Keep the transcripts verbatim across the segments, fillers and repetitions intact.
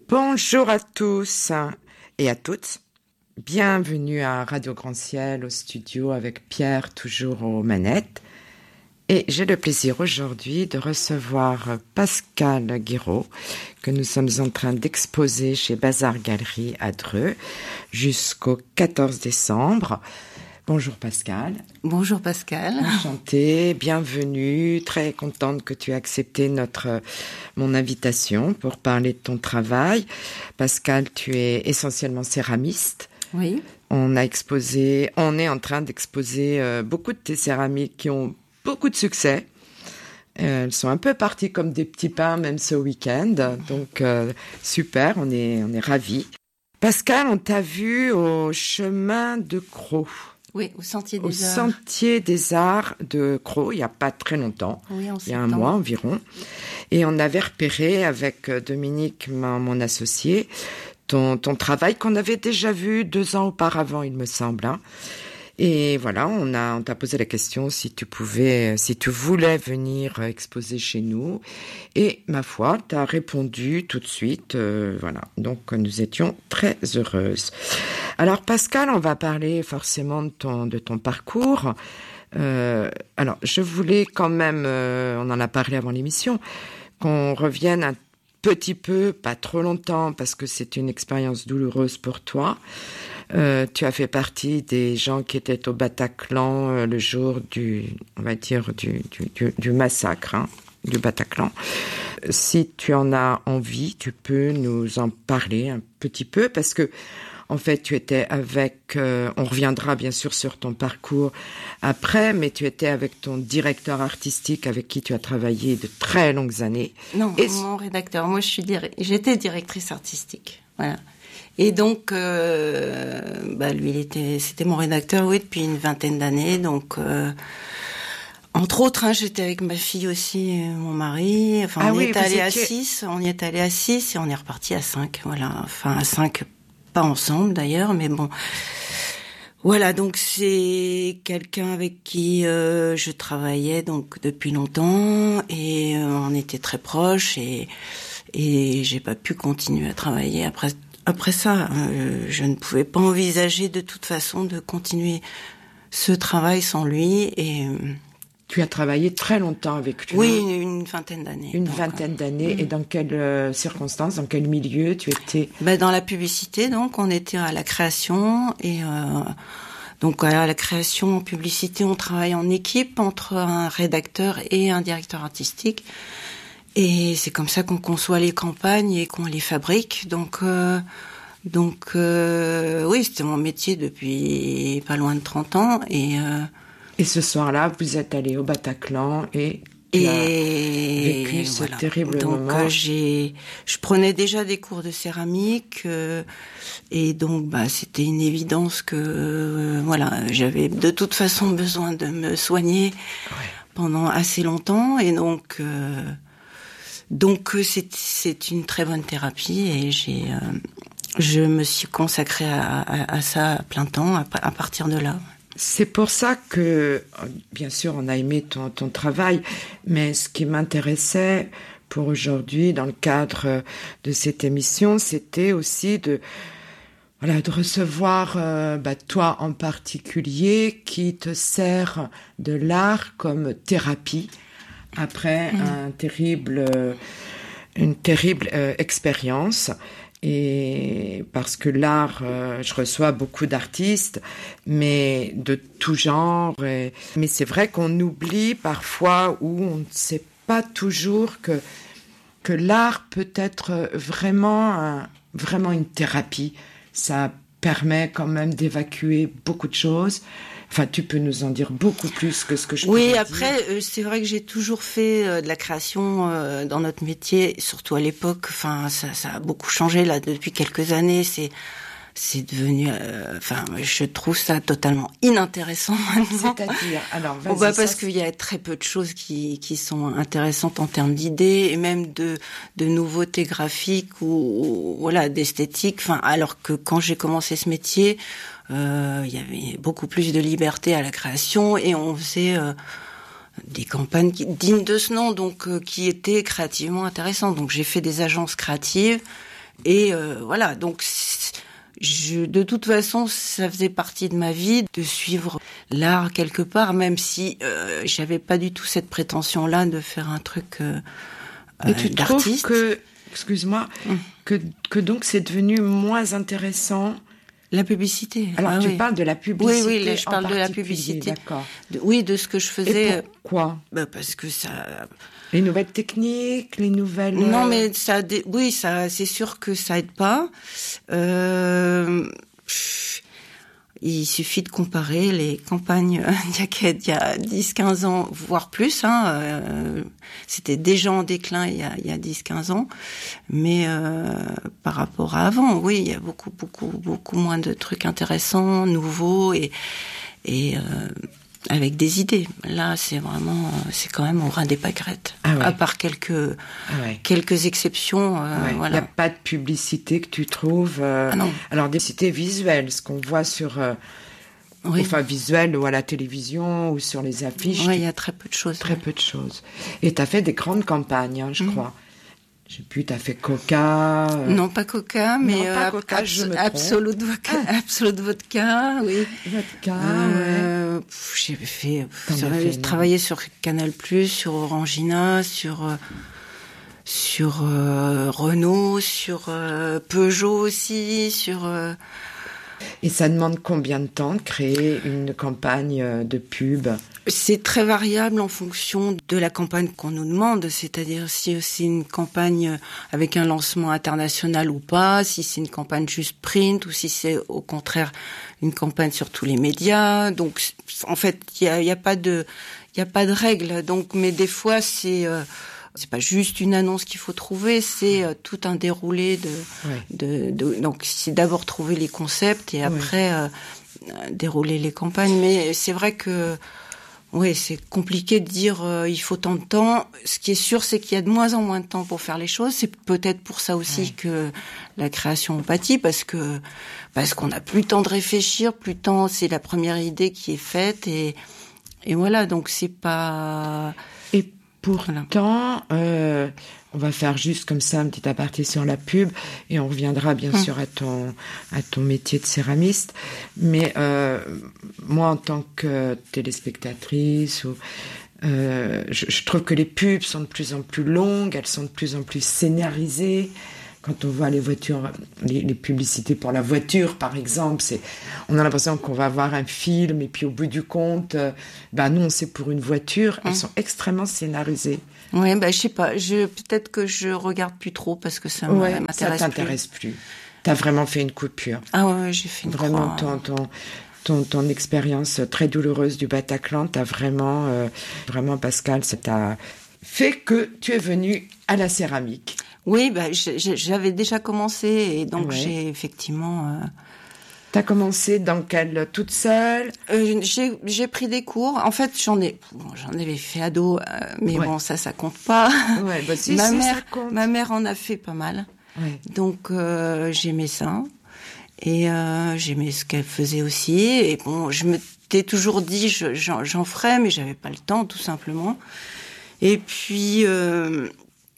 Bonjour à tous et à toutes. Bienvenue à Radio Grand Ciel, au studio avec Pierre, toujours aux manettes. Et j'ai le plaisir aujourd'hui de recevoir Pascal Guiraud, que nous sommes en train d'exposer chez Bazar Galerie à Dreux jusqu'au quatorze décembre. Bonjour Pascal. Bonjour Pascal. Enchantée, bienvenue, très contente que tu aies accepté notre, mon invitation pour parler de ton travail. Pascal, tu es essentiellement céramiste. Oui. On a exposé, on est en train d'exposer euh, beaucoup de tes céramiques qui ont beaucoup de succès. Euh, elles sont un peu parties comme des petits pains, même ce week-end. Donc, euh, super, on est, on est ravis. Pascal, on t'a vu au chemin de Crau. Oui, au Sentier des au Arts. Au Sentier des Arts de Crau, il n'y a pas très longtemps. Oui, en il y a un mois environ. Et on avait repéré avec Dominique, mon, mon associé, ton, ton travail qu'on avait déjà vu deux ans auparavant, il me semble. Hein. Et voilà, on a, on t'a posé la question si tu pouvais, si tu voulais venir exposer chez nous. Et ma foi, tu as répondu tout de suite. Euh, voilà, donc nous étions très heureuses. Alors Pascal, on va parler forcément de ton, de ton parcours. Euh, alors, je voulais quand même, euh, on en a parlé avant l'émission, qu'on revienne un petit peu, pas trop longtemps, parce que c'est une expérience douloureuse pour toi. Euh, tu as fait partie des gens qui étaient au Bataclan euh, le jour du, on va dire, du, du, du, du massacre, hein, du Bataclan. Si tu en as envie, tu peux nous en parler un petit peu, parce que, en fait, tu étais avec, euh, on reviendra bien sûr sur ton parcours après, mais tu étais avec ton directeur artistique avec qui tu as travaillé de très longues années. Non, Et... mon rédacteur. Moi, je suis dir... j'étais directrice artistique. Voilà. Et donc, euh, bah, lui, il était, c'était mon rédacteur, oui, depuis une vingtaine d'années. Donc, euh, entre autres, hein, j'étais avec ma fille aussi, mon mari. Enfin, ah on oui, y est allé étiez... à six. On y est allé à six et on est reparti à cinq. Voilà. Enfin, à cinq, pas ensemble d'ailleurs, mais bon. Voilà, donc c'est quelqu'un avec qui euh, je travaillais donc depuis longtemps et euh, on était très proches et et j'ai pas pu continuer à travailler après. Après ça, euh, je ne pouvais pas envisager de toute façon de continuer ce travail sans lui. Et euh, tu as travaillé très longtemps avec lui. Oui, une, une vingtaine d'années. Une donc, vingtaine d'années. Euh, et dans quelles euh, circonstances, dans quel milieu tu étais? Ben dans la publicité, donc on était à la création et euh, donc à la création en publicité, on travaille en équipe entre un rédacteur et un directeur artistique. Et c'est comme ça qu'on conçoit les campagnes et qu'on les fabrique. Donc, euh, donc euh, oui, c'était mon métier depuis pas loin de trente ans. Et, euh, et ce soir-là, vous êtes allé au Bataclan et tu et as vécu ce voilà. terrible donc, moment. Euh, j'ai, je prenais déjà des cours de céramique euh, et donc bah c'était une évidence que euh, voilà, j'avais de toute façon besoin de me soigner ouais. pendant assez longtemps et donc. Euh, Donc c'est c'est une très bonne thérapie et j'ai euh, je me suis consacrée à, à, à ça à plein temps à, à partir de là. C'est pour ça que bien sûr on a aimé ton ton travail, mais ce qui m'intéressait pour aujourd'hui dans le cadre de cette émission, c'était aussi de voilà de recevoir euh, bah, toi en particulier qui te sert de l'art comme thérapie. Après mmh. un terrible, euh, une terrible euh, expérience, et parce que l'art, euh, je reçois beaucoup d'artistes, mais de tout genre. Et, mais c'est vrai qu'on oublie parfois ou on ne sait pas toujours que que l'art peut être vraiment un, vraiment une thérapie. Ça permet quand même d'évacuer beaucoup de choses. Enfin, tu peux nous en dire beaucoup plus que ce que je peux Oui, dire. après, euh, c'est vrai que j'ai toujours fait euh, de la création euh, dans notre métier, surtout à l'époque. Enfin, ça, ça a beaucoup changé là depuis quelques années. C'est, c'est devenu. Euh, enfin, je trouve ça totalement inintéressant maintenant. C'est-à-dire, alors, vas-y. Oh bah parce ça, qu'il y a très peu de choses qui qui sont intéressantes en termes d'idées et même de de nouveautés graphiques ou, ou voilà d'esthétique. Enfin, alors que quand j'ai commencé ce métier. Euh, il y avait beaucoup plus de liberté à la création et on faisait euh, des campagnes qui, dignes de ce nom, donc euh, qui étaient créativement intéressantes. Donc j'ai fait des agences créatives Et euh, voilà, donc je, de toute façon, ça faisait partie de ma vie de suivre l'art quelque part, même si euh, j'avais pas du tout cette prétention-là de faire un truc euh, Et tu d'artiste. trouves que, excuse-moi, hum. que, que donc c'est devenu moins intéressant? La publicité. Alors ah, tu oui. parles de la publicité. Oui, oui, là, je parle de la publicité. D'accord. De, oui, de ce que je faisais. Et pourquoi? Bah parce que ça. Les nouvelles techniques, les nouvelles. Non, mais ça, oui, ça, c'est sûr que ça aide pas. Euh, il suffit de comparer les campagnes il y a dix quinze ans, voire plus. Hein, euh, c'était déjà en déclin il y a, il y a dix quinze ans. Mais euh, par rapport à avant, oui, il y a beaucoup, beaucoup, beaucoup moins de trucs intéressants, nouveaux et, et euh, avec des idées. Là, c'est vraiment, c'est quand même au ras des pâquerettes. Ah ouais. À part quelques, ah ouais. quelques exceptions. Euh, ouais. voilà. Il n'y a pas de publicité que tu trouves. Euh... Ah non. Alors, des publicités visuelles, ce qu'on voit sur. Euh... Oui. Enfin, visuel ou à la télévision ou sur les affiches. Oui, il y a très peu de choses. Très ouais. peu de choses. Et tu as fait des grandes campagnes, hein, je mmh. crois. Je sais plus, tu as fait Coca. Euh... Non, pas Coca, mais non, pas euh, Coca, abs- je me Absolute Vodka, ah. Absolute Vodka, oui. Vodka, euh, ouais. Pff, j'ai fait, j'ai travaillé sur Canal+, sur Orangina, sur euh, sur euh, Renault, sur euh, Peugeot aussi, sur. Euh... Et ça demande combien de temps de créer une campagne de pub? C'est très variable en fonction de la campagne qu'on nous demande, c'est-à-dire si c'est une campagne avec un lancement international ou pas, si c'est une campagne juste print ou si c'est au contraire une campagne sur tous les médias. Donc en fait, il y a, y a pas de il y a pas de règle. Donc mais des fois c'est euh, c'est pas juste une annonce qu'il faut trouver, c'est euh, tout un déroulé de, ouais. de, de donc c'est d'abord trouver les concepts et après ouais. euh, dérouler les campagnes. Mais c'est vrai que oui, c'est compliqué de dire euh, il faut tant de temps. Ce qui est sûr, c'est qu'il y a de moins en moins de temps pour faire les choses. C'est peut-être pour ça aussi ouais. que la création pâtit, parce que parce qu'on n'a plus le temps de réfléchir, plus le temps. C'est la première idée qui est faite et et voilà. Donc c'est pas. Et pourtant, euh, on va faire juste comme ça un petit aparté sur la pub et on reviendra bien hum. sûr à ton à ton métier de céramiste. Mais euh, moi, en tant que téléspectatrice, ou, euh, je, je trouve que les pubs sont de plus en plus longues, elles sont de plus en plus scénarisées. Quand on voit les voitures, les, les publicités pour la voiture, par exemple, c'est, on a l'impression qu'on va voir un film et puis au bout du compte, euh, ben non, c'est pour une voiture. Elles mmh. sont extrêmement scénarisées. Oui, ben je sais pas. Je peut-être que je regarde plus trop parce que ça ouais, m'intéresse ça t'intéresse plus. plus. T'as vraiment fait une coupure. Ah ouais, j'ai fait une vraiment croix. Vraiment ton ton ton ton expérience très douloureuse du Bataclan, t'as vraiment euh, vraiment Pascal, ça t'a fait que tu es venue à la céramique. Oui, bah, j'avais déjà commencé et donc ouais. j'ai effectivement. Euh... T'as commencé dans quelle, toute seule? euh, J'ai j'ai pris des cours. En fait, j'en ai, bon, j'en avais fait ado, euh, mais ouais. bon, ça, ça compte pas. Ouais, bah si, ma si, mère, ça compte. Ma mère en a fait pas mal. Ouais. Donc euh, j'aimais ça et euh, j'aimais ce qu'elle faisait aussi. Et bon, je m'étais toujours dit, je, j'en, j'en ferais, mais j'avais pas le temps, tout simplement. Et puis. Euh,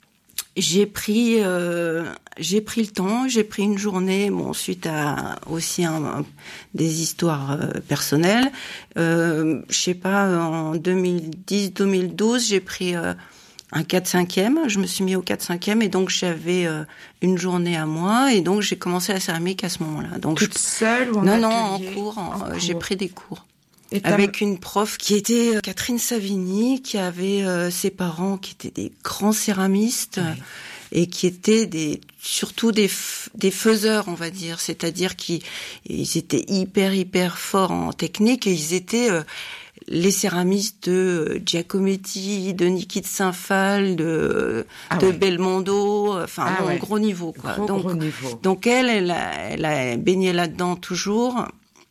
J'ai pris, euh, j'ai pris le temps, j'ai pris une journée, bon, suite à aussi un, un, des histoires euh, personnelles. Euh, je sais pas, en deux mille dix deux mille douze, j'ai pris euh, un quatre cinquième, je me suis mis au quatre cinquième et donc j'avais euh, une journée à moi et donc j'ai commencé la céramique à ce moment-là. Donc toute je... seule ou en Non, atelier? non, en cours, en, en euh, cours. J'ai pris des cours. Et avec une prof qui était euh, Catherine Savigny, qui avait euh, ses parents qui étaient des grands céramistes oui. et qui étaient des surtout des f- des faiseurs, on va dire, c'est-à-dire qu'ils ils étaient hyper hyper forts en technique et ils étaient euh, les céramistes de Giacometti, de Niki de Saint-Phal, de ah de ouais. Belmondo, enfin ah bon, ouais. gros niveau quoi. Gros, donc gros niveau. donc elle elle a, elle a baigné là-dedans toujours.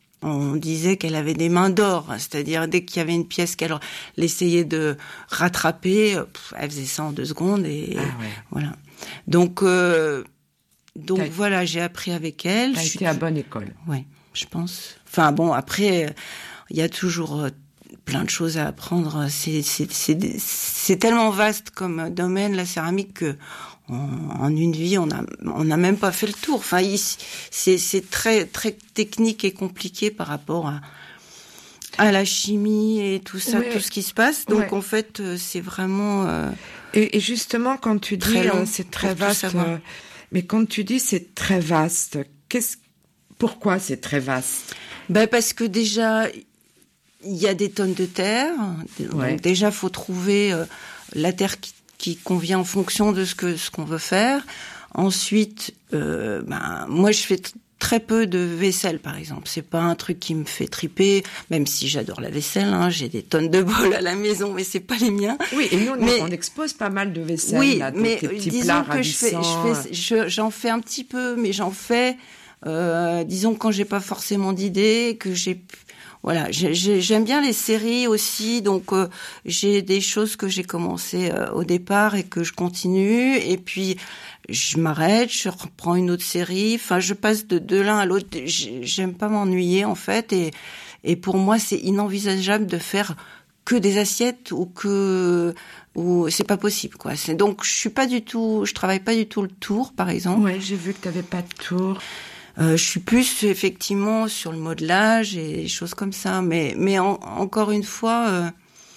On disait qu'elle avait des mains d'or, c'est-à-dire dès qu'il y avait une pièce qu'elle essayait de rattraper, elle faisait ça en deux secondes et ah ouais. voilà. Donc euh, donc t'as, voilà, j'ai appris avec elle. T'as je été suis... à bonne école. Ouais, je pense. Enfin bon, après il y a toujours plein de choses à apprendre. C'est c'est c'est c'est tellement vaste comme domaine la céramique que en, en une vie, on a on n'a même pas fait le tour. Enfin, ici, c'est c'est très très technique et compliqué par rapport à à la chimie et tout ça, ouais. tout ce qui se passe. Donc ouais. en fait, c'est vraiment euh, et, et justement quand tu dis euh, c'est très vaste, euh, mais quand tu dis c'est très vaste, qu'est-ce pourquoi c'est très vaste? Ben parce que déjà il y a des tonnes de terre. Ouais. Donc déjà faut trouver euh, la terre qui, qui convient en fonction de ce que ce qu'on veut faire. Ensuite, euh, ben moi je fais t- très peu de vaisselle, par exemple. C'est pas un truc qui me fait triper, même si j'adore la vaisselle. Hein, j'ai des tonnes de bols à la maison, mais c'est pas les miens. Oui, et nous, on, mais, on expose pas mal de vaisselle. Oui, là, mais tes petits disons plats que je fais, je fais, je, j'en fais un petit peu, mais j'en fais, euh, disons quand j'ai pas forcément d'idées, que j'ai, voilà, j'ai, j'ai, j'aime bien les séries aussi, donc euh, j'ai des choses que j'ai commencé euh, au départ et que je continue, et puis je m'arrête, je reprends une autre série. Enfin, je passe de, de l'un à l'autre. J'aime pas m'ennuyer en fait, et et pour moi c'est inenvisageable de faire que des assiettes ou que ou c'est pas possible quoi. C'est donc je suis pas du tout, je travaille pas du tout le tour par exemple. Ouais, j'ai vu que t'avais pas de tour. Euh, je suis plus effectivement sur le modelage et des choses comme ça, mais mais en, encore une fois. Euh,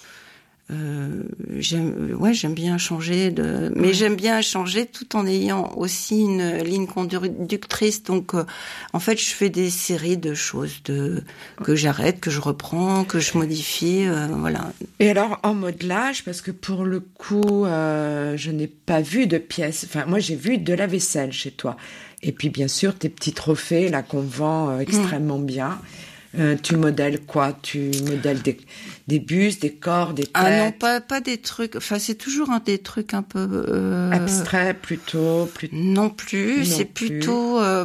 Euh, j'aime, ouais, j'aime bien changer de, mais ouais. j'aime bien changer tout en ayant aussi une ligne conductrice. Donc, euh, en fait, je fais des séries de choses de que j'arrête, que je reprends, que je modifie, euh, voilà. Et alors en modelage, parce que pour le coup, euh, je n'ai pas vu de pièces. Enfin, moi, j'ai vu de la vaisselle chez toi. Et puis, bien sûr, tes petits trophées là qu'on vend euh, extrêmement mmh. bien. Euh, tu modèles quoi? Tu modèles des, des bustes, des corps, des têtes? Ah non, pas pas des trucs. Enfin, c'est toujours un des trucs un peu euh... abstrait plutôt. Plus... Non plus. Non c'est plus. plutôt. Euh,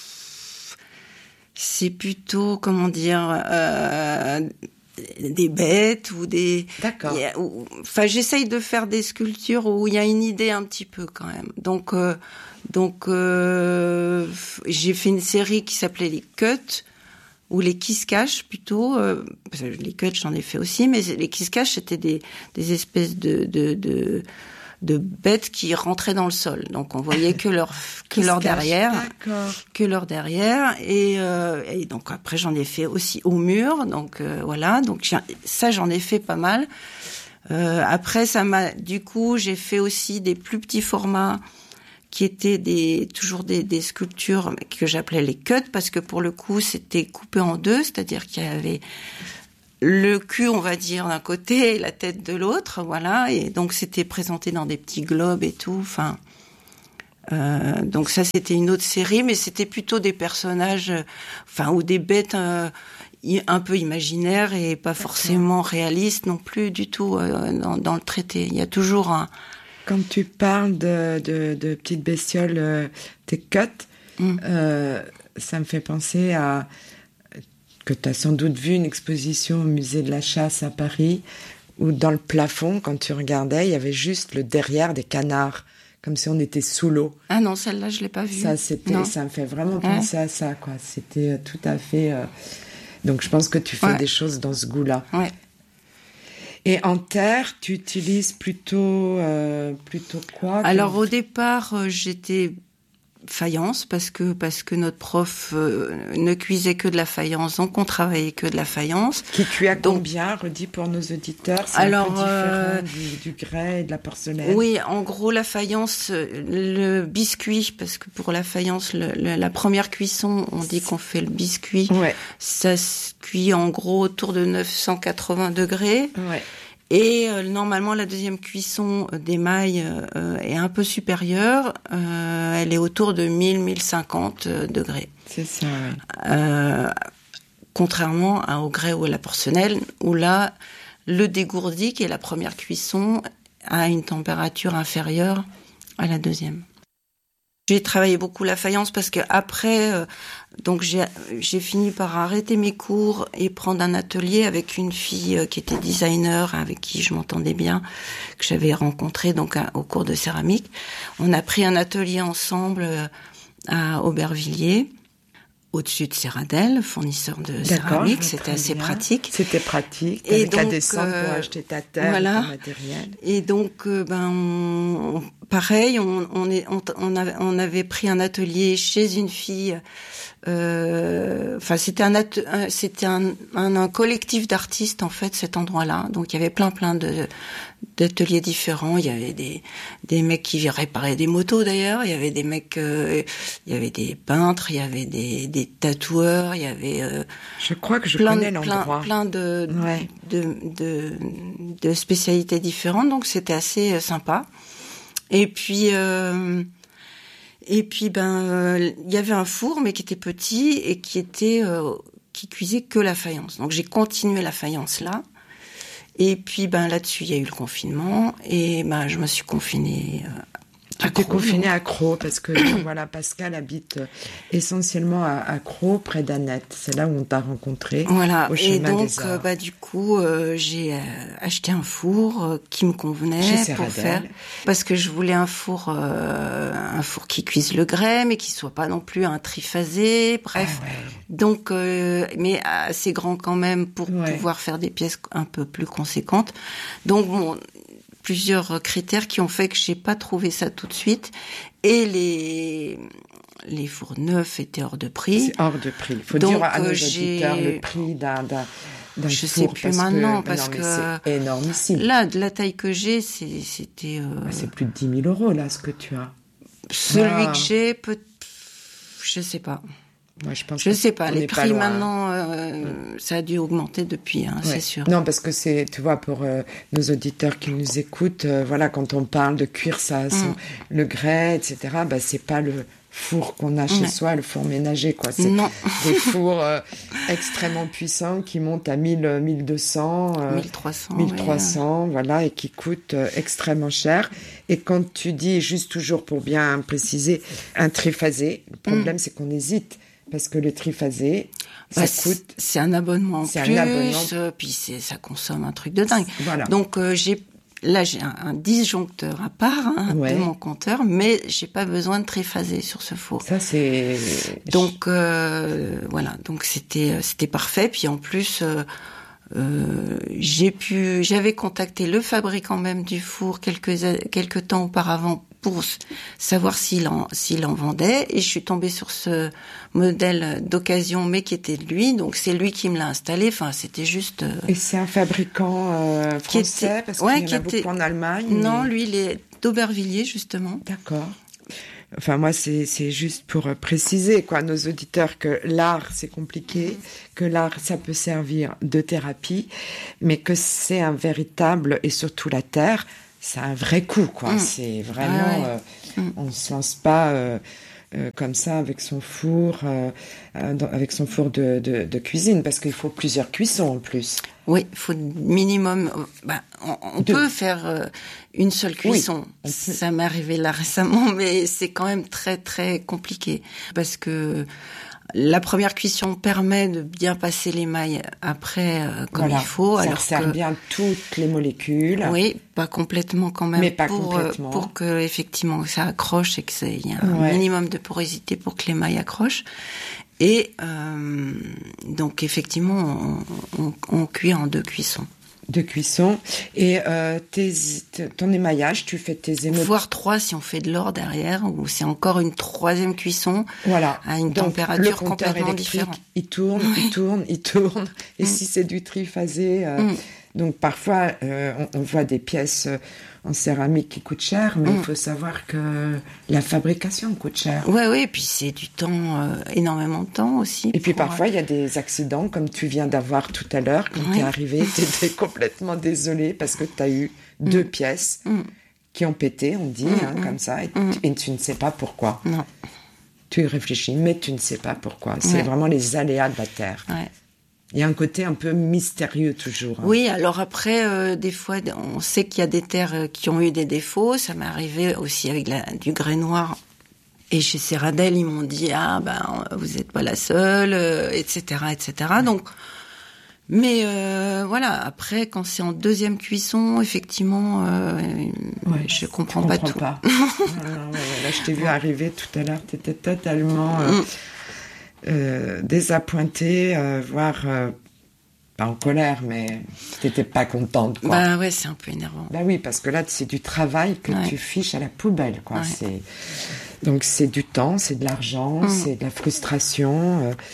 c'est plutôt comment dire. Euh, des bêtes ou des. D'accord. A, ou, enfin, j'essaye de faire des sculptures où il y a une idée un petit peu quand même. Donc euh, donc euh, j'ai fait une série qui s'appelait les Cuts. Ou les kiss-cash plutôt, euh, parce que les cuts j'en ai fait aussi, mais les kiss-cash c'était des des espèces de de de de bêtes qui rentraient dans le sol, donc on voyait que leur que leur derrière, d'accord. que leur derrière, et, euh, et donc après j'en ai fait aussi au mur, donc euh, voilà, donc ça j'en ai fait pas mal. Euh, après ça m'a, du coup j'ai fait aussi des plus petits formats. Qui étaient des toujours des, des sculptures que j'appelais les cuts parce que pour le coup c'était coupé en deux, c'est-à-dire qu'il y avait le cul on va dire d'un côté et la tête de l'autre, voilà, et donc c'était présenté dans des petits globes et tout, enfin euh, donc ça c'était une autre série, mais c'était plutôt des personnages, enfin ou des bêtes euh, un peu imaginaires et pas forcément réalistes non plus du tout euh, dans, dans le traité. Il y a toujours un Quand tu parles de, de, de petites bestioles, euh, tes cuts, mm. euh, ça me fait penser à que tu as sans doute vu une exposition au musée de la chasse à Paris, où dans le plafond, quand tu regardais, il y avait juste le derrière des canards, comme si on était sous l'eau. Ah non, celle-là, je l'ai pas vue. Ça, c'était, ça me fait vraiment penser ouais. à ça, quoi. C'était tout à fait... Euh... Donc, je pense que tu fais ouais. des choses dans ce goût-là. Ouais. Et en terre, tu utilises plutôt euh, plutôt quoi? Alors au départ, euh, j'étais faïence parce que parce que notre prof euh, ne cuisait que de la faïence, donc on travaillait que de la faïence. Qui cuit à donc, combien, redis pour nos auditeurs? C'est alors, un peu différent euh, du, du grès et de la porcelaine. Oui, en gros la faïence, le biscuit, parce que pour la faïence, le, le, la première cuisson, on dit qu'on fait le biscuit. Ouais. Ça se cuit en gros autour de neuf cent quatre-vingts degrés. Ouais. Et euh, normalement, la deuxième cuisson d'émail euh, est un peu supérieure. Euh, elle est autour de mille à mille cinquante degrés. C'est ça, oui. Euh, contrairement à, au grès ou à la porcelaine, où là, le dégourdi, qui est la première cuisson, a une température inférieure à la deuxième. J'ai travaillé beaucoup la faïence parce que après, euh, donc j'ai j'ai fini par arrêter mes cours et prendre un atelier avec une fille euh, qui était designer, avec qui je m'entendais bien, que j'avais rencontré donc à, au cours de céramique. On a pris un atelier ensemble euh, à Aubervilliers au-dessus de Serradel, fournisseur de céramique. C'était assez bien. pratique. C'était pratique. T'avais qu'à descendre euh, pour acheter ta terre, voilà. ton matériel. Et donc, euh, ben, on, pareil, on, on, est, on, on, avait, on avait pris un atelier chez une fille. Euh, enfin, c'était un, un c'était un, un, un collectif d'artistes en fait, cet endroit-là. Donc, il y avait plein, plein de d'ateliers différents. Il y avait des des mecs qui réparaient des motos d'ailleurs. Il y avait des mecs, euh, il y avait des peintres, il y avait des des tatoueurs, il y avait. Euh, je crois que je plein, connais l'endroit. Plein, plein de, ouais. de de de spécialités différentes. Donc, c'était assez sympa. Et puis. Euh, Et puis ben il euh, y avait un four mais qui était petit et qui était euh, qui cuisait que la faïence. Donc j'ai continué la faïence là. Et puis ben là-dessus il y a eu le confinement et ben je me suis confinée euh, Tu t'es confinée à Crau parce que voilà, Pascal habite essentiellement à, à Crau, près d'Annette. C'est là où on t'a rencontré. Voilà. Au chemin et donc des Arts. Euh, bah du coup euh, j'ai euh, acheté un four euh, qui me convenait Chez pour Serradel. faire parce que je voulais un four euh, un four qui cuise le grès mais qui soit pas non plus un triphasé. Bref. Ah ouais. Donc euh, mais assez grand quand même pour ouais. pouvoir faire des pièces un peu plus conséquentes. Donc bon, plusieurs critères qui ont fait que j'ai pas trouvé ça tout de suite et les les fours neufs étaient hors de prix. C'est hors de prix. Il faut Donc, dire à nos j'ai... auditeurs le prix d'un d'un d'un je four sais plus parce maintenant que, parce non, que c'est énormissime. Là, de la taille que j'ai, c'est, c'était. Euh... Ah, c'est plus de dix mille euros là ce que tu as. Celui ah. que j'ai, peut, je sais pas. Moi, je pense je sais pas. Les prix pas maintenant, euh, mmh. ça a dû augmenter depuis, hein, ouais. c'est sûr. Non, parce que c'est, tu vois, pour euh, nos auditeurs qui nous écoutent, euh, voilà, quand on parle de cuire ça, son, mmh. le grès, et cetera, bah c'est pas le four qu'on a chez ouais. soi, le four ménager, quoi. C'est non. des fours euh, extrêmement puissants qui montent à mille, mille deux cents, euh, mille trois cents, mille trois cents, ouais. voilà, et qui coûtent euh, extrêmement cher. Et quand tu dis, juste toujours pour bien préciser, un triphasé, le problème mmh. c'est qu'on hésite. Parce que le triphasé, bah, ça coûte... C'est un abonnement en c'est plus, un abonnement. Euh, puis c'est, ça consomme un truc de dingue. Voilà. Donc euh, j'ai, là j'ai un, un disjoncteur à part hein, ouais. de mon compteur, mais j'ai pas besoin de triphasé sur ce four. Ça c'est... Donc euh, voilà, donc c'était c'était parfait. Puis en plus... Euh, Euh, j'ai pu, j'avais contacté le fabricant même du four quelques quelques temps auparavant pour savoir s'il en s'il en vendait et je suis tombée sur ce modèle d'occasion mais qui était de lui, donc c'est lui qui me l'a installé. Enfin, c'était juste. Euh, et c'est un fabricant euh, français était, parce qu'il ouais, y en qui a était, beaucoup en Allemagne. Non, mais... lui il est d'Aubervilliers justement. D'accord. Enfin, moi, c'est, c'est juste pour préciser, quoi, nos auditeurs, que l'art, c'est compliqué, que l'art, ça peut servir de thérapie, mais que c'est un véritable, et surtout la terre, c'est un vrai coup, quoi. Mmh. C'est vraiment, ah ouais. euh, mmh. on se lance pas euh, euh, comme ça avec son four, euh, euh, dans, avec son four de, de, de cuisine, parce qu'il faut plusieurs cuissons en plus. Oui, il faut minimum. Bah, on, on peut faire euh, une seule cuisson. Oui, ça m'est arrivé là récemment, mais c'est quand même très très compliqué parce que la première cuisson permet de bien passer les mailles après euh, comme voilà, il faut. ça alors sert que, bien toutes les molécules. Oui, pas complètement quand même. Mais pas pour, complètement. Euh, pour que effectivement ça accroche et que ça y a un ouais. minimum de porosité pour que les mailles accrochent. Et euh, donc effectivement, on, on, on cuit en deux cuissons. Deux cuissons. Et euh, tes, ton émaillage, tu fais tes émaux... Voire trois si on fait de l'or derrière, ou c'est encore une troisième cuisson voilà. à une donc, température complètement différente. Il tourne, ouais. il tourne, il tourne. Et mm. si c'est du triphasé... Euh, mm. Donc parfois, euh, on, on voit des pièces... Euh, en céramique qui coûte cher, mais mmh. il faut savoir que la fabrication coûte cher. Ouais, oui, et puis c'est du temps, euh, énormément de temps aussi. Et puis parfois, il y a des accidents, comme tu viens d'avoir tout à l'heure. Quand ouais. t'es arrivé, t'étais complètement désolée parce que t'as eu mmh. deux pièces mmh. qui ont pété, on dit, mmh. hein, comme ça, et, mmh. et tu ne sais pas pourquoi. Non. Tu y réfléchis, mais tu ne sais pas pourquoi. C'est ouais. vraiment les aléas de la terre. Ouais. Il y a un côté un peu mystérieux toujours. Hein. Oui, alors après, euh, des fois, on sait qu'il y a des terres qui ont eu des défauts. Ça m'est arrivé aussi avec la, du grès noir. Et chez Serradel, ils m'ont dit, ah ben, vous n'êtes pas la seule, euh, et cetera, et cetera. Donc, mais euh, voilà. Après, quand c'est en deuxième cuisson, effectivement, euh, ouais, je comprends pas comprends tout. Pas. non, non, ouais, là, je t'ai vu arriver tout à l'heure. T'étais totalement. Euh, mm. euh, désappointée, euh, voire euh, pas en colère, mais t'étais pas contente, quoi. Bah ouais, c'est un peu énervant. Bah oui, parce que là, c'est du travail que ouais. tu fiches à la poubelle, quoi. Ouais. C'est... Donc c'est du temps, c'est de l'argent, mmh. c'est de la frustration. Euh...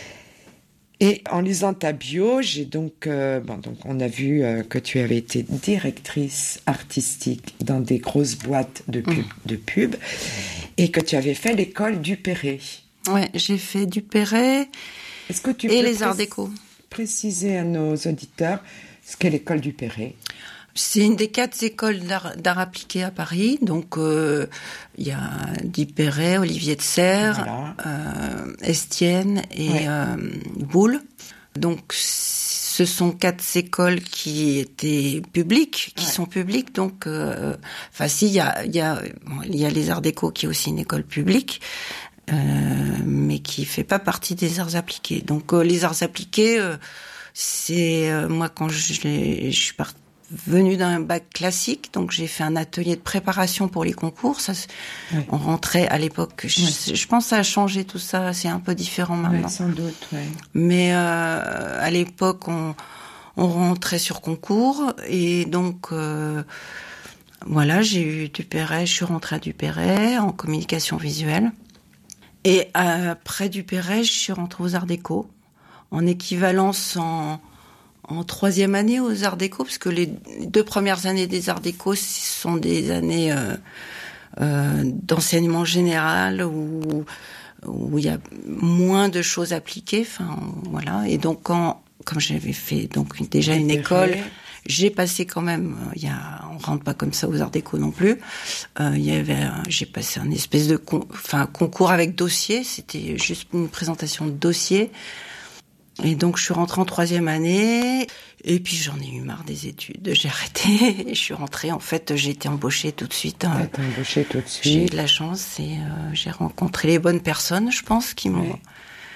Et en lisant ta bio, j'ai donc, euh, bon, donc on a vu euh, que tu avais été directrice artistique dans des grosses boîtes de pub, mmh. de pub, et que tu avais fait l'école du Perret. Ouais, j'ai fait du Perret. Est-ce que tu et peux les pré- arts déco. préciser à nos auditeurs ce qu'est l'école du Perret? C'est une des quatre écoles d'art, d'art appliqué à Paris. Donc, il euh, y a Guy Perret, Olivier de Serres, voilà. euh, Estienne et ouais. euh, Boulle. Donc, ce sont quatre écoles qui étaient publiques, qui ouais. sont publiques. Donc, euh, enfin, si, il y a, il y a, bon, il y a les arts déco qui est aussi une école publique. Euh, mais qui fait pas partie des arts appliqués. Donc, euh, les arts appliqués, euh, c'est, euh, moi, quand je, l'ai, je suis partie, venue d'un bac classique, donc j'ai fait un atelier de préparation pour les concours. Ça, oui. On rentrait à l'époque. Je, oui. je pense que ça a changé tout ça. C'est un peu différent maintenant. Oui, sans doute. Oui. Mais euh, à l'époque, on, on rentrait sur concours et donc euh, voilà, j'ai eu du Perret. Je suis rentrée à du Perret en communication visuelle. Et après du Perret, je suis rentrée aux Arts Déco en équivalence en En troisième année aux Arts Déco, parce que les deux premières années des Arts Déco, ce sont des années euh, euh, d'enseignement général où où il y a moins de choses appliquées. Enfin, voilà. Et donc, quand, comme j'avais fait donc déjà une école, j'ai passé quand même. Il y a, on rentre pas comme ça aux Arts Déco non plus. Euh, il y avait, j'ai passé un espèce de, con, enfin, concours avec dossier. C'était juste une présentation de dossier. Et donc, je suis rentrée en troisième année, et puis j'en ai eu marre des études, j'ai arrêté, et je suis rentrée, en fait, j'ai été embauchée tout de suite. Hein. T'as été embauchée tout de suite. J'ai eu de la chance, et euh, j'ai rencontré les bonnes personnes, je pense, qui m'ont, oui.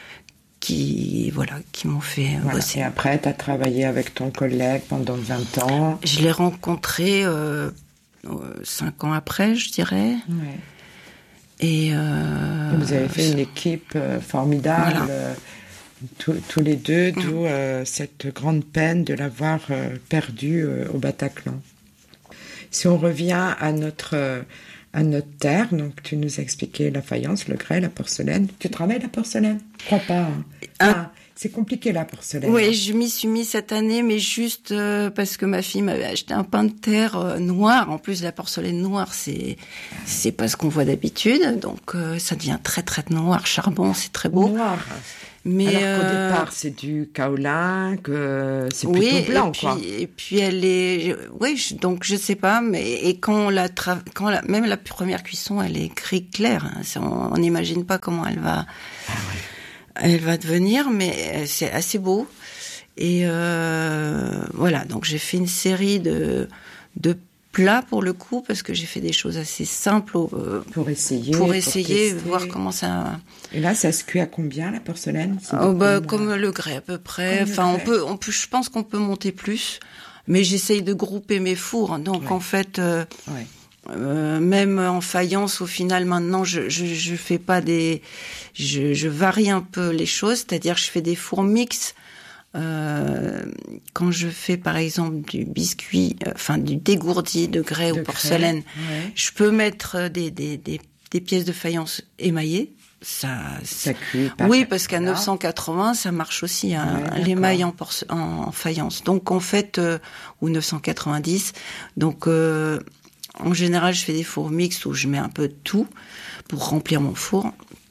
qui, voilà, qui m'ont fait voilà. bosser. Et après, t'as travaillé avec ton collègue pendant vingt ans. Je l'ai rencontré euh, cinq ans après, je dirais. Ouais. Et, euh, et vous avez fait une équipe euh, formidable. Voilà. Tous, tous les deux, mmh. d'où euh, cette grande peine de l'avoir euh, perdu euh, au Bataclan. Si on revient à notre, euh, à notre terre, donc tu nous as expliqué la faïence, le grès, la porcelaine. Tu travailles la porcelaine? Je crois pas. Hein. Ah, c'est compliqué la porcelaine. Oui, hein. Je m'y suis mis cette année, mais juste euh, parce que ma fille m'avait acheté un pain de terre euh, noir. En plus, la porcelaine noire, c'est c'est pas ce qu'on voit d'habitude, donc euh, ça devient très très noir, charbon, c'est très beau. Noir. Mais alors qu'au euh... départ, c'est du kaolin, que c'est plutôt oui, blanc, et puis, quoi. Et puis elle est, oui, je... donc je sais pas, mais et quand la, tra... quand la, même la première cuisson, elle est gris clair. Hein. On n'imagine pas comment elle va, ah ouais. elle va devenir, mais c'est assez beau. Et euh... voilà, donc j'ai fait une série de de plats pour le coup, parce que j'ai fait des choses assez simples euh, pour essayer, pour essayer, pour voir comment ça. Et là, ça se cuit à combien la porcelaine? Oh, bah, comme euh... le grès à peu près. Comme enfin, on peut, on peut, je pense qu'on peut monter plus, mais j'essaye de grouper mes fours. Donc ouais. en fait, euh, ouais. euh, même en faïence, au final, maintenant, je, je, je fais pas des, je, je varie un peu les choses, c'est-à-dire je fais des fours mixtes. Euh, quand je fais par exemple du biscuit, euh, enfin du dégourdi de grès de ou porcelaine, ouais. je peux mettre des, des, des, des pièces de faïence émaillées. Ça, ça cuit. Oui, parce qu'à neuf cent quatre-vingts, ça marche aussi, hein, ouais, l'émail en, porce- en faïence. Donc en fait, euh, ou neuf cent quatre-vingt-dix. Donc euh, en général, je fais des fours mixtes où je mets un peu de tout pour remplir mon four.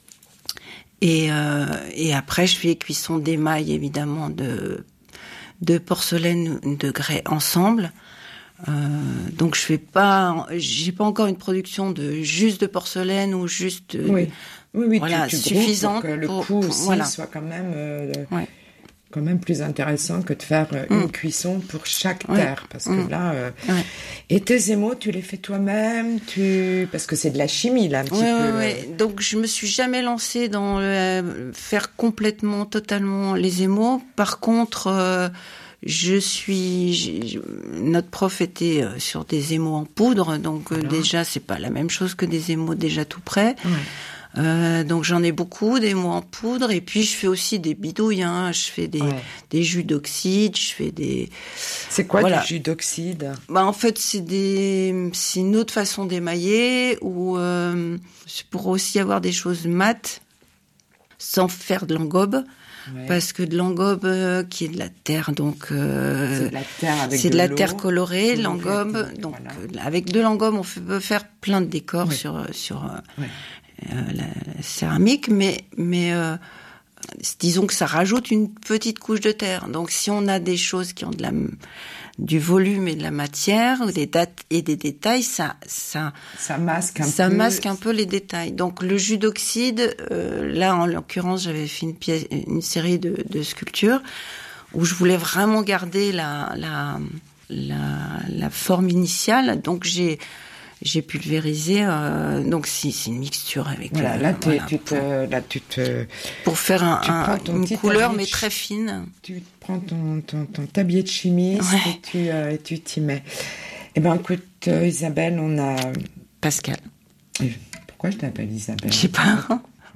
Et, euh, et après, je fais les cuissons d'émail, évidemment, de, de porcelaine, de grès ensemble. Euh, donc, je fais pas, j'ai pas encore une production de juste de porcelaine ou juste, oui, oui, oui, voilà, tu, tu suffisante pour que le pour, coût pour, aussi voilà. soit quand même, euh, ouais. quand même plus intéressant que de faire euh, mm. une cuisson pour chaque terre, ouais. parce que mm. là, euh... ouais. et tes émaux, tu les fais toi-même, tu, parce que c'est de la chimie là, un petit ouais, peu. Ouais, ouais. Donc je me suis jamais lancée dans le, faire complètement, totalement les émaux. Par contre, euh, je suis, j'ai, notre prof était sur des émaux en poudre, donc euh, déjà c'est pas la même chose que des émaux déjà tout prêts. Ouais. Euh, donc j'en ai beaucoup, des mots en poudre, et puis je fais aussi des bidouilles. Hein. Je fais des, ouais. des jus d'oxyde, je fais des. C'est quoi voilà. du jus d'oxyde? Bah en fait c'est des, c'est une autre façon d'émailler, ou euh, c'est pour aussi avoir des choses mates, sans faire de l'engobe. Ouais. Parce que de l'engobe, euh, qui est de la terre, donc euh, c'est de la terre avec c'est de, de la l'eau, terre colorée, l'engobe. Donc voilà. euh, avec de l'engobe, on peut faire plein de décors ouais. sur sur ouais. euh, la, la céramique, mais mais euh, disons que ça rajoute une petite couche de terre. Donc si on a des choses qui ont de la du volume et de la matière, ou des dates et des détails, ça ça ça masque un ça peu. masque un peu les détails. Donc le jus d'oxyde, euh, là en l'occurrence, j'avais fait une pièce, une série de, de sculptures où je voulais vraiment garder la la la, la forme initiale. Donc j'ai j'ai pulvérisé, euh, donc c'est, c'est une mixture avec. Voilà, le, là, voilà, tu pour, te, là tu te. Pour faire un, un, une couleur tablier, mais très fine. Tu prends ton ton, ton tablier de chimiste ouais. et tu euh, et tu t'y mets. Eh ben écoute, euh, Isabelle, on a. Pascal. Pourquoi je t'appelle Isabelle? Je sais pas.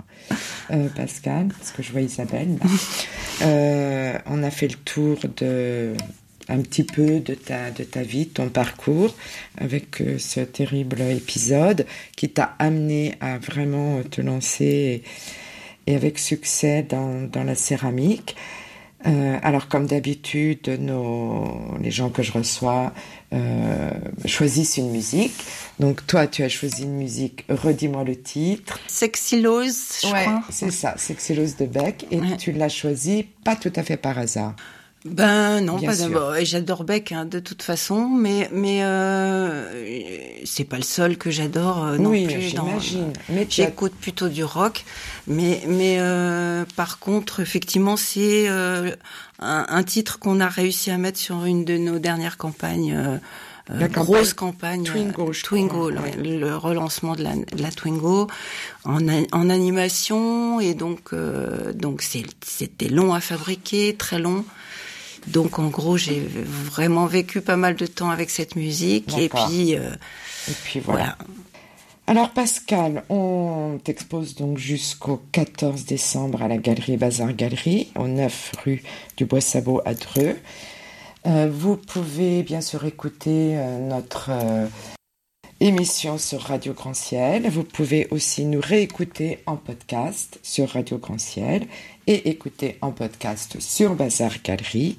Euh, Pascal, parce que je vois Isabelle. euh, on a fait le tour de. un petit peu de ta, de ta vie, de ton parcours, avec euh, ce terrible épisode qui t'a amené à vraiment te lancer et, et avec succès dans, dans la céramique. Euh, alors, comme d'habitude, nos, les gens que je reçois euh, choisissent une musique. Donc, toi, tu as choisi une musique, redis-moi le titre. Sexylose, je ouais, crois. C'est ça, Sexylose de Beck. Et ouais. tu l'as choisi pas tout à fait par hasard. Ben non, Bien pas d'abord. J'adore Beck hein, de toute façon, mais mais euh, c'est pas le seul que j'adore euh, non oui, plus. J'imagine. Dans, mais j'écoute as... plutôt du rock, mais mais euh, par contre, effectivement, c'est euh, un, un titre qu'on a réussi à mettre sur une de nos dernières campagnes. Euh, La grosse campagne, campagne Twingo, je Twingo, le, ouais. le relancement de la, de la Twingo en, a, en animation, et donc euh, donc c'est, c'était long à fabriquer, très long. Donc en gros, j'ai vraiment vécu pas mal de temps avec cette musique. D'accord. Et puis, euh, et puis voilà. voilà. Alors Pascal, on t'expose donc jusqu'au quatorze décembre à la Galerie Bazar Galerie, au neuf rue du Bois-Sabot à Dreux. Euh, vous pouvez bien sûr écouter euh, notre euh, émission sur Radio Grand Ciel. Vous pouvez aussi nous réécouter en podcast sur Radio Grand Ciel et écouter en podcast sur Bazar Galerie.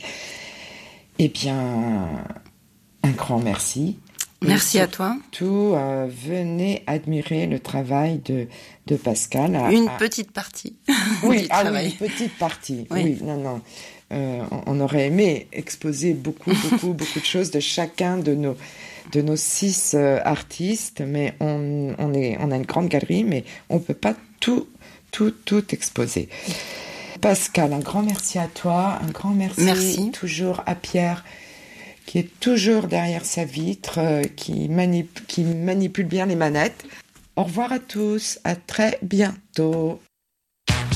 Eh bien, un grand merci. Merci et à toi. Surtout, euh, venez admirer le travail de, de Pascal. À, une à... petite partie. Oui, du ah travail. oui, une petite partie. Oui, oui non, non. Euh, on aurait aimé exposer beaucoup, beaucoup, beaucoup de choses de chacun de nos, de nos six euh, artistes, mais on, on, est, on a une grande galerie, mais on ne peut pas tout, tout, tout exposer. Pascal, un grand merci à toi, un grand merci, merci. toujours à Pierre, qui est toujours derrière sa vitre, euh, qui, manip- qui manipule bien les manettes. Au revoir à tous, à très bientôt.